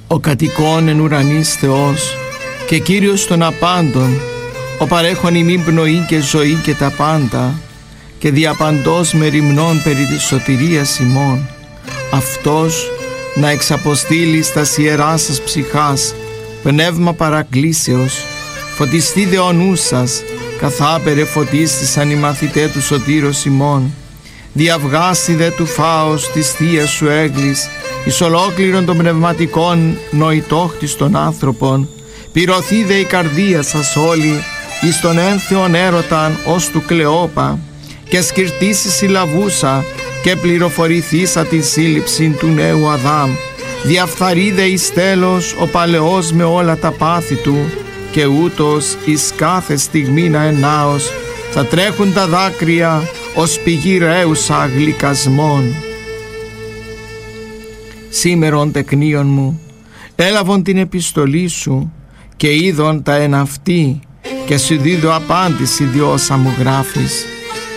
Ο κατοικών εν ουρανής Θεός και Κύριος των απάντων, ο παρέχων ημίν πνοή και ζωή και τα πάντα, και διαπαντός μεριμνών περί της σωτηρίας ημών, αυτός να εξαποστείλει στας ιεράς σας ψυχάς πνεύμα παρακλήσεως, φωτιστεί δε ο νους σας, καθάπερε φωτίστησαν οι μαθητέ του σωτήρος ημών, διαυγάσει δε του φάος της θείας σου έγκλης, εις ολόκληρον των πνευματικών νοητόχτης των άνθρωπων, πυρωθεί δε η καρδία σας όλη εις τον ένθεον έρωταν ως του Κλεόπα, και σκυρτήσει συλλαβούσα και πληροφορηθήσα την σύλληψη του νέου Αδάμ, διαφθαρεί δε εις τέλος ο παλαιός με όλα τα πάθη του, και ούτως εις κάθε στιγμή να ενάως θα τρέχουν τα δάκρυα ως πηγή ρέουσα γλυκασμών. Σήμερον τεκνίον μου, έλαβον την επιστολή σου και είδον τα εν αυτή, και σου δίδω απάντηση διόσα μου γράφεις.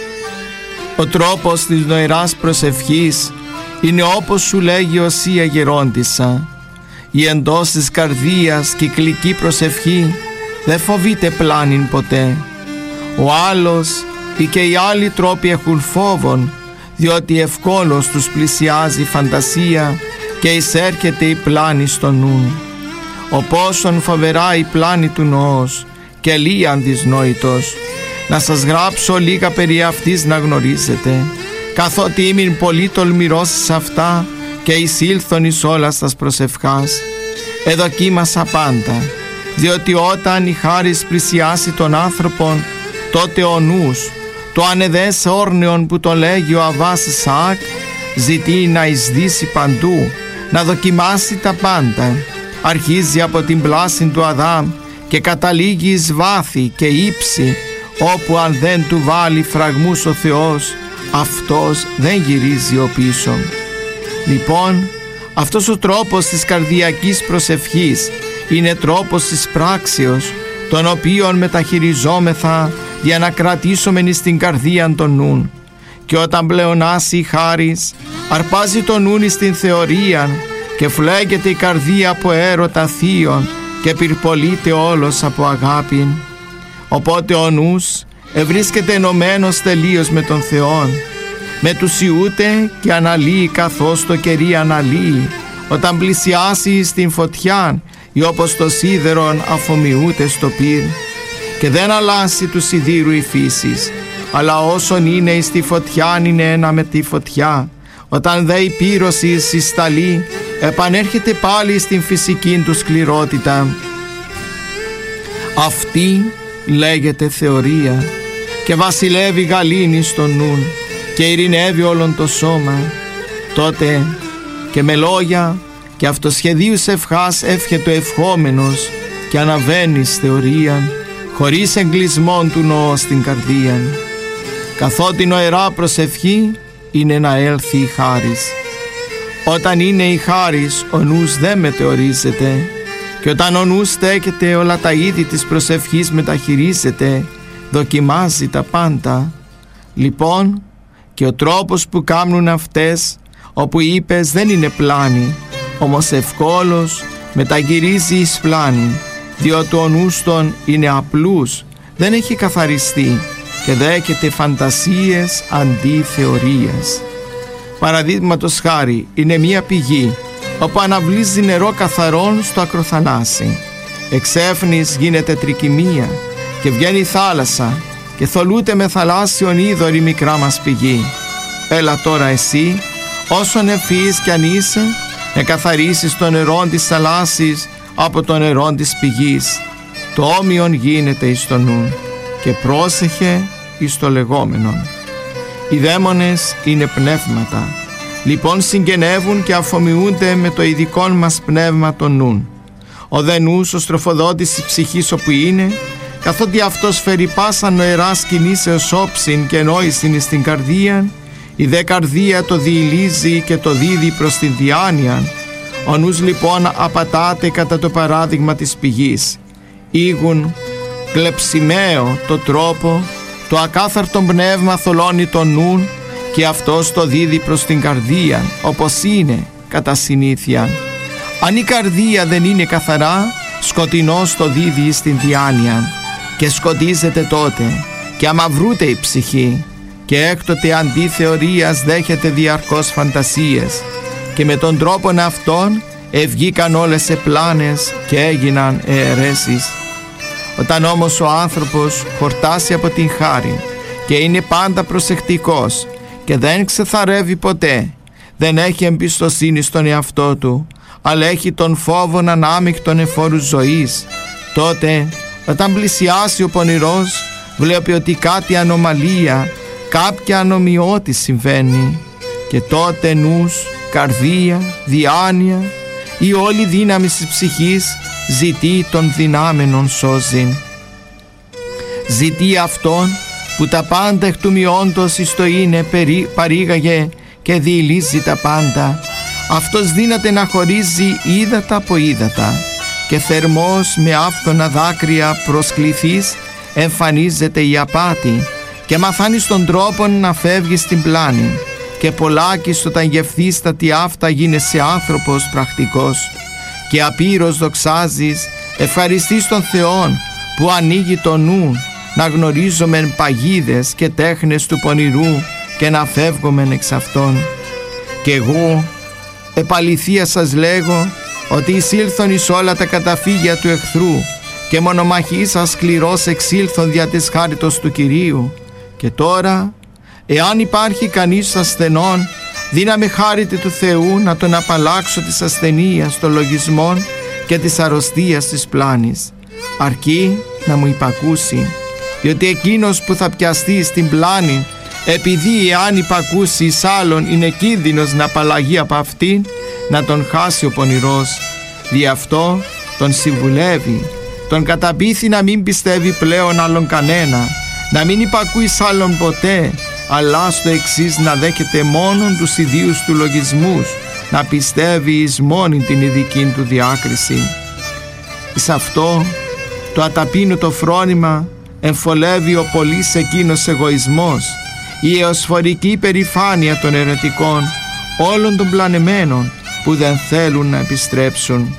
Ο τρόπος της νοηράς προσευχής είναι όπως σου λέγει Οσία γερόντισσα. Η εντός της καρδίας κυκλική προσευχή δεν φοβείται πλάνην ποτέ. Ο άλλος ή και οι άλλοι τρόποι έχουν φόβον, διότι ευκόλως τους πλησιάζει η φαντασία και εισέρχεται η πλάνη στο νου. Ο πόσον φοβερά η πλάνη του νοός και λίαν δυσνόητος. Να σας γράψω λίγα περί αυτής να γνωρίζετε, καθότι ήμην πολύ τολμηρός σε αυτά και εισήλθον εις όλα στας προσευχάς. Εδοκίμασα πάντα, διότι όταν η χάρις πλησιάσει τον άνθρωπον, τότε ο νους, το ανεδές όρνεον που το λέγει ο Αββάς Ισαάκ, ζητεί να εισδύσει παντού, να δοκιμάσει τα πάντα. Αρχίζει από την πλάση του Αδάμ και καταλήγει εις βάθη και ύψη, όπου αν δεν του βάλει φραγμούς ο Θεός, αυτός δεν γυρίζει ο πίσω. Λοιπόν, αυτός ο τρόπος της καρδιακής προσευχής είναι τρόπος της πράξεως, τον οποίον μεταχειριζόμεθα για να κρατήσουμε εις την καρδία των νουν. Και όταν πλεονάσει η χάρις, αρπάζει τον νουν εις την θεωρία και φλέγεται η καρδία από έρωτα θείων και πυρπολείται όλος από αγάπην. Οπότε ο νους ευρίσκεται ενωμένος τελείως με τον Θεόν, μετουσιούται και αναλύει καθώς το κερί αναλύει, όταν πλησιάσει στην φωτιά ή όπως το σίδερον αφομοιούται στο πυρ. Και δεν αλλάσει του σιδήρου η φύσης, αλλά όσον είναι εις τη φωτιά είναι ένα με τη φωτιά. Όταν δε η πύρωση συσταλεί, επανέρχεται πάλι στην φυσική του σκληρότητα. Αυτή λέγεται θεωρία και βασιλεύει γαλήνη στον νουν και ειρηνεύει όλον το σώμα. Τότε και με λόγια και αυτοσχεδίους ευχάς εύχεται ο ευχόμενος και αναβαίνεις θεωρίαν, χωρίς εγκλεισμόν του νοώ στην καρδία. Καθότι νοερά προσευχή είναι να έλθει η χάρις. Όταν είναι η χάρις, ο νους δεν μετεωρίζεται, και όταν ο νους στέκεται, όλα τα είδη της προσευχής μεταχειρίζεται, δοκιμάζει τα πάντα. Λοιπόν, και ο τρόπος που κάνουν αυτές, όπου είπες δεν είναι πλάνη, όμως ευκόλως μεταγυρίζει εις πλάνη, διότι ο νους των είναι απλούς, δεν έχει καθαριστεί και δέχεται φαντασίες αντί θεωρίες. Παραδείγματος χάρη, είναι μία πηγή όπου αναβλύζει νερό καθαρόν στο ακροθαλάσσι. Εξέφνης γίνεται τρικυμία και βγαίνει η θάλασσα και θολούται με θαλάσσιον είδωρ η μικρά μας πηγή. Έλα τώρα εσύ, όσον ευφυής κι αν είσαι, να καθαρίσεις το νερό της θαλάσσης από το νερό της πηγής. Το όμοιον γίνεται εις το νου και πρόσεχε εις το λεγόμενον. Οι δαίμονες είναι πνεύματα, λοιπόν συγγενεύουν και αφομοιούνται με το ειδικόν μας πνεύμα των νουν. Ο δε νους, ο στροφοδότης της ψυχής όπου είναι, καθότι αυτός φέρει πάσα νοεράς κινήσεως όψιν και νόησιν εις την καρδία, η δε καρδία το διηλίζει και το δίδει προς την διάνοια. Ο νους λοιπόν απατάται κατά το παράδειγμα της πηγής. Ήγουν κλεψιμαίο το τρόπο, το ακάθαρτο πνεύμα θολώνει τον νουν και αυτός το δίδει προς την καρδία, όπως είναι κατά συνήθεια. Αν η καρδία δεν είναι καθαρά, σκοτεινός το δίδει στην διάνοια και σκοτίζεται τότε και αμαυρούται η ψυχή και έκτοτε αντί θεωρίας δέχεται διαρκώς φαντασίες και με τον τρόπον αυτόν ευγήκαν όλες σε πλάνες και έγιναν αιρέσεις. Όταν όμως ο άνθρωπος χορτάσει από την χάρη και είναι πάντα προσεκτικός και δεν ξεθαρεύει ποτέ, δεν έχει εμπιστοσύνη στον εαυτό του, αλλά έχει τον φόβον ανάμεικτον εφόρους ζωής, τότε όταν πλησιάσει ο πονηρός βλέπει ότι κάτι ανομαλία, κάποια ανομοιώτη συμβαίνει και τότε νους, καρδία, διάνοια η όλη δύναμη της ψυχής ζητεί τον δυνάμενον σώζην. Ζητεί αυτόν που τα πάντα εκ του μειόντος εις το είναι παρήγαγε και διηλύζει τα πάντα. Αυτός δύναται να χωρίζει ύδατα από ύδατα και θερμός με άφθονα δάκρυα προσκληθείς εμφανίζεται η απάτη και μαθάνεις τον τρόπο να φεύγεις στην πλάνη και πολλάκις όταν γευθείς τα τι αυτά γίνεσαι άνθρωπος πρακτικός και απείρως δοξάζεις, ευχαριστείς τον Θεόν που ανοίγει το νου να γνωρίζομεν παγίδες και τέχνες του πονηρού και να φεύγομεν εξ αυτών. Και εγώ επαληθεία σας λέγω ότι εισήλθον εις όλα τα καταφύγια του εχθρού και μονομαχής σας σκληρός εξήλθον δια της χάριτος του Κυρίου. Και τώρα, εάν υπάρχει κανείς ασθενών, δύναμη χάρητη του Θεού να τον απαλλάξω της ασθενείας των λογισμών και της αρρωστίας της πλάνης, αρκεί να μου υπακούσει, διότι εκείνος που θα πιαστεί στην πλάνη, επειδή εάν υπακούσει εις άλλον είναι κίνδυνος να απαλλαγεί από αυτήν, να τον χάσει ο πονηρός. Δι' αυτό τον συμβουλεύει, τον καταπείθει να μην πιστεύει πλέον άλλον κανένα, να μην υπακούει σ' άλλον ποτέ, αλλά στο εξής να δέχεται μόνον τους ιδίους του λογισμούς, να πιστεύει εις μόνη την ειδική του διάκριση. Εις αυτό το αταπείνωτο φρόνημα εμφολεύει ο πολύς εκείνος εγωισμός, η εωσφορική υπερηφάνεια των αιρετικών, όλων των πλανεμένων που δεν θέλουν να επιστρέψουν.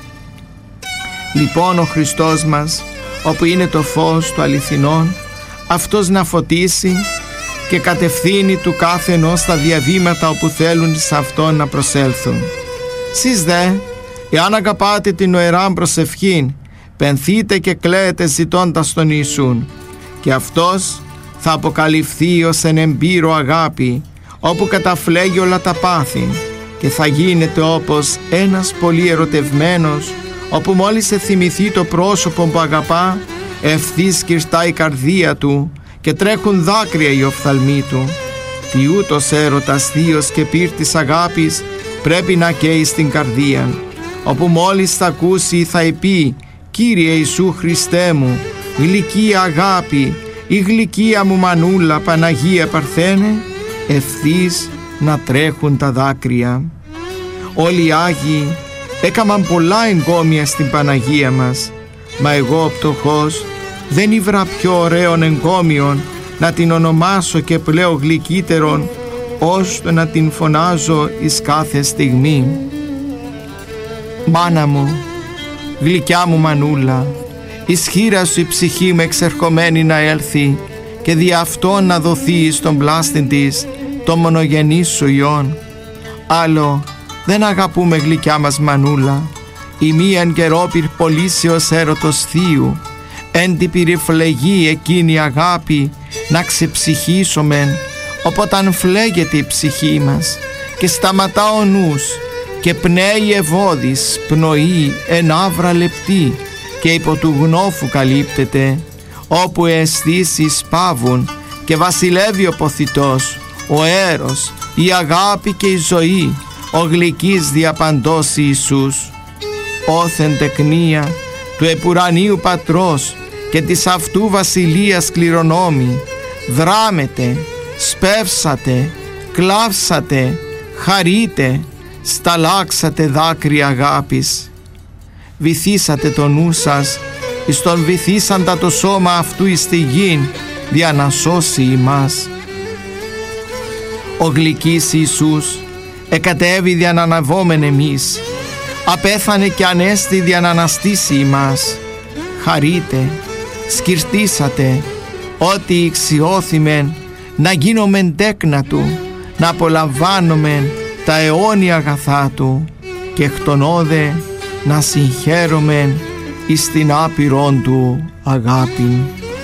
Λοιπόν ο Χριστός μας, όπου είναι το φως του αληθινών, αυτός να φωτίσει και κατευθύνει του κάθε ενός στα διαβήματα όπου θέλουν σε αυτόν να προσέλθουν. Σεις δε, εάν αγαπάτε την νοεράν προσευχήν, πενθείτε και κλαίετε ζητώντας τον Ιησούν, και αυτός θα αποκαλυφθεί ως εν εμπείρο αγάπη, όπου καταφλέγει όλα τα πάθη, και θα γίνεται όπως ένας πολύ ερωτευμένος, όπου μόλις εθυμηθεί το πρόσωπο που αγαπά, ευθύς κυρτά η καρδία του και τρέχουν δάκρυα οι οφθαλμοί του. Τι ούτως έρωτας θείος και πύρ της αγάπης πρέπει να καίει στην καρδία, όπου μόλις θα ακούσει θα πει «Κύριε Ιησού Χριστέ μου, γλυκία αγάπη, η γλυκία μου μανούλα Παναγία Παρθένε», ευθύς να τρέχουν τα δάκρυα. Όλοι οι Άγιοι έκαναν πολλά εγκόμια στην Παναγία μας, μα εγώ ο πτωχός δεν ήβρα πιο ωραίων εγκόμιων να την ονομάσω και πλέον γλυκύτερον, ώστε να την φωνάζω εις κάθε στιγμή. Μάνα μου, γλυκιά μου μανούλα, εις χείρα σου η ψυχή μου εξερχομένη να έλθει και δι' αυτό να δοθεί στον πλάστην της το μονογενή σου Υιόν. Άλλο δεν αγαπούμε γλυκιά μας μανούλα, η μίαν καιρόπυρ πολύσεως έρωτος θείου, εν την πυρηφλεγή εκείνη αγάπη να ξεψυχήσομεν, οπότε φλέγεται η ψυχή μας και σταματά ο νους και πνέει ευώδης πνοή εν άβρα λεπτή και υπό του γνώφου καλύπτεται, όπου οι αισθήσεις πάβουν και βασιλεύει ο ποθητός, ο έρος, η αγάπη και η ζωή, ο γλυκής διαπαντός Ιησούς. Όθεν τεκνία του επουρανίου πατρός και της αυτού βασιλείας κληρονόμη, δράμετε, σπεύσατε, κλάψατε, χαρείτε, σταλάξατε δάκρυα αγάπης. Βυθίσατε το νου σας εις τον βυθίσαντα το σώμα αυτού εις τη γην δια να σώσει ημάς. Ο γλυκής Ιησούς εκατέβη δια να αναβόμεν εμείς, απέθανε και ανέστη δια να αναστήσει ημάς. Χαρείτε, σκυρτήσατε, ότι ηξιώθημεν να γίνομεν τέκνα Του, να απολαμβάνομεν τα αιώνια αγαθά Του και εκ των όδε να συγχαίρομεν εις την άπειρον Του αγάπη.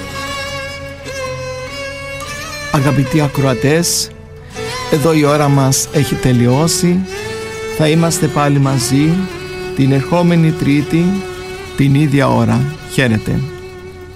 Αγαπητοί ακροατές, εδώ η ώρα μας έχει τελειώσει. Θα είμαστε πάλι μαζί την ερχόμενη Τρίτη την ίδια ώρα. Χαίρετε.